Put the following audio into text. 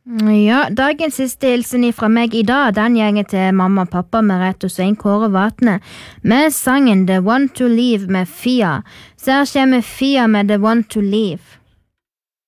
Ja, dagens siste hilsen fra meg I dag, den gjenger til mamma og pappa Merete og Svein Kåre Vatne, med sangen The One to Leave med Fia. Så her kommer Fia med The One to Leave.